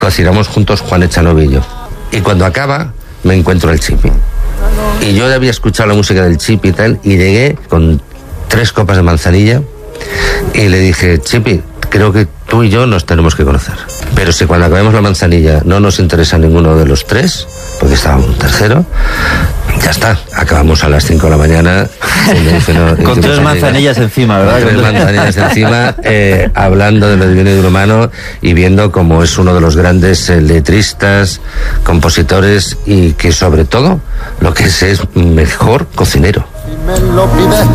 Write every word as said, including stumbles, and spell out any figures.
cocinamos juntos Juan Echanovi y yo. Y cuando acaba, me encuentro el Chipi. Y yo ya había escuchado la música del Chipi y tal, y llegué con tres copas de manzanilla y le dije, Chipi, creo que tú y yo nos tenemos que conocer. Pero si cuando acabemos la manzanilla no nos interesa ninguno de los tres, porque estaba un tercero, ya está, acabamos a las cinco de la mañana. No, con tres manzanillas encima, ¿verdad? Con tres manzanillas encima, eh, hablando de lo divino y de lo humano y viendo cómo es uno de los grandes eh, letristas, compositores y que sobre todo lo que es es mejor cocinero.